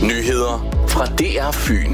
Nyheder fra DR Fyn.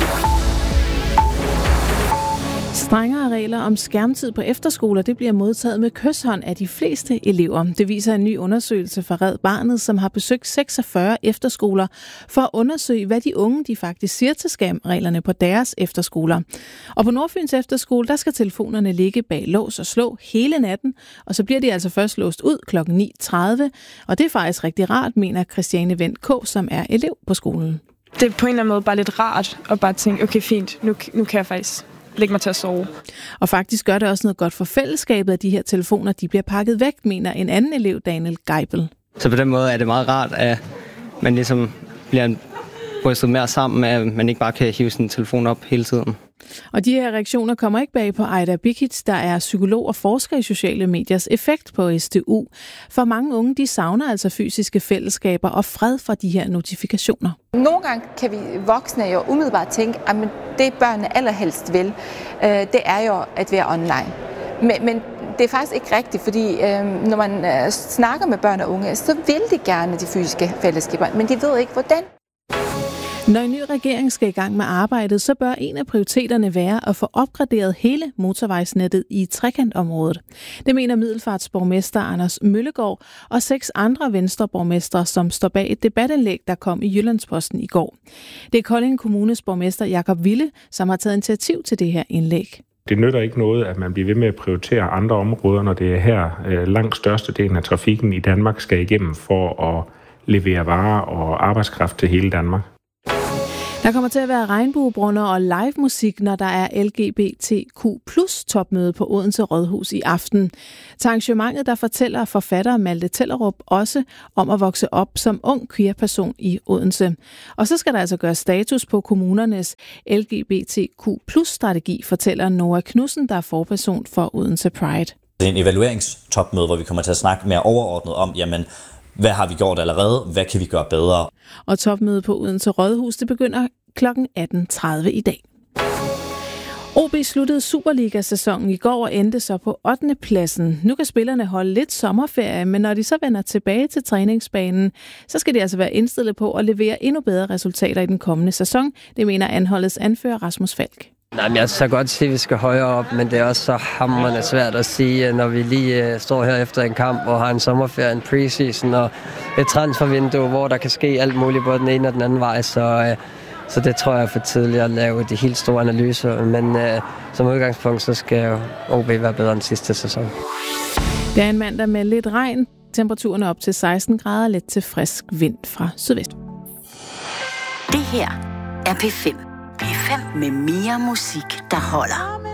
Strengere regler om skærmtid på efterskoler, det bliver modtaget med kyshånd af de fleste elever. Det viser en ny undersøgelse fra Red Barnet, som har besøgt 46 efterskoler for at undersøge, hvad de unge de faktisk siger til skærmreglerne på deres efterskoler. Og på Nordfyns efterskole, der skal telefonerne ligge bag lås og slå hele natten, og så bliver de altså først låst ud kl. 9.30. Og det er faktisk rigtig rart, mener Christiane Wendt K., som er elev på skolen. Det er på en eller anden måde bare lidt rart at bare tænke, okay fint, nu kan jeg faktisk lægge mig til at sove. Og faktisk gør det også noget godt for fællesskabet, at de her telefoner de bliver pakket væk, mener en anden elev, Daniel Geibel. Så på den måde er det meget rart, at man ligesom bliver rystet mere sammen, at man ikke bare kan hive sin telefon op hele tiden. Og de her reaktioner kommer ikke bag på Aida Bikic, der er psykolog og forsker i sociale mediers effekt på SDU. For mange unge, de savner altså fysiske fællesskaber og fred fra de her notifikationer. Nogle gange kan vi voksne jo umiddelbart tænke, at det børnene allerhelst vil, det er jo at være online. Men det er faktisk ikke rigtigt, fordi når man snakker med børn og unge, så vil de gerne de fysiske fællesskaber, men de ved ikke hvordan. Når en ny regering skal i gang med arbejdet, så bør en af prioriteterne være at få opgraderet hele motorvejsnettet i trekantområdet. Det mener Middelfartsborgmester Anders Møllegaard og 6 andre venstreborgmestre, som står bag et debatindlæg, der kom i Jyllandsposten i går. Det er Kolding Kommunes borgmester Jakob Wille, som har taget initiativ til det her indlæg. Det nytter ikke noget, at man bliver ved med at prioritere andre områder, når det er her langt størstedelen af trafikken i Danmark skal igennem for at levere varer og arbejdskraft til hele Danmark. Der kommer til at være regnbuebrunner og live musik, når der er LGBTQ+ topmøde på Odense Rådhus i aften. Til arrangementet, der fortæller forfatter Malte Tellerup også om at vokse op som ung queer-person i Odense. Og så skal der altså gøre status på kommunernes LGBTQ+-strategi, fortæller Noah Knudsen, der er forperson for Odense Pride. Det er en evalueringstopmøde, hvor vi kommer til at snakke mere overordnet om, jamen, hvad har vi gjort allerede? Hvad kan vi gøre bedre? Og topmødet på Odense Rådhus, det begynder kl. 18.30 i dag. OB sluttede Superliga-sæsonen i går og endte så på 8. pladsen. Nu kan spillerne holde lidt sommerferie, men når de så vender tilbage til træningsbanen, så skal de altså være indstillet på at levere endnu bedre resultater i den kommende sæson. Det mener anholdets anfører Rasmus Falk. Nej, men jeg så godt sige, at vi skal højere op, men det er også så hamrende svært at sige, når vi lige står her efter en kamp og har en sommerferie, en preseason og et transfervindue, hvor der kan ske alt muligt, både den ene og den anden vej. Så det tror jeg er for tidligt at lave de helt store analyser, men som udgangspunkt, så skal OB være bedre end sidste sæson. Det er en mandag med lidt regn, temperaturen er op til 16 grader, let til frisk vind fra sydvest. Det her er P5. P5 med mere musik, der holder.